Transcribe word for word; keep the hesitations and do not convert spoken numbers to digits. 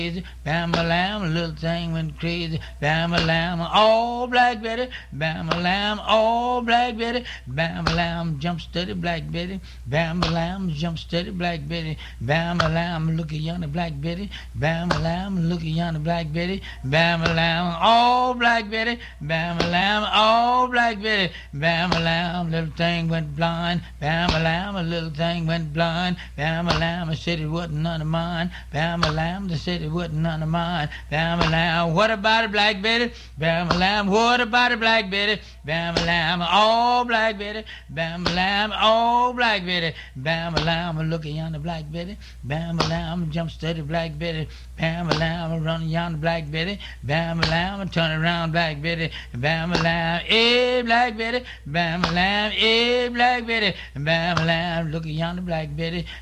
Bam-a-lam, little thing went crazy. Bam-a-lam, oh Black Betty. Bam-a-lam, oh Black Betty. Bam-a-lam, jump steady, Black Betty. Bam-a-lam, jump steady, Black Betty. Bam-a-lam, look at yonder Black Betty. Bam-a-lam, look at yonder Black Betty. Bam-a-lam, oh Black Betty. Bam-a-lam, oh Black Betty. Bam-a-lam, little thing went blind. Bam-a-lam, a little thing went blind. Bam-a-lam, I said it wasn't none of mine. Bam-a-lam, they said it wasn't none of mine. Bam-a-lam, what about it, Black Betty? Bam-a-lam, what about it, Black Betty? Bam-a-lam, oh Black Betty. Bam-a-lam, oh Black Betty. Bam-a-lam, look at yonder Black Betty. Bam-a-lam, jump steady, Black Betty. Bam-a-lam, run yonder Black Betty. Bam-a-lam, turn around, Black Betty. Bam-a-lam, eh, Black Betty. Bam-a-lam, eh, Black Betty. Bam-a-lam, look at yonder Black Betty.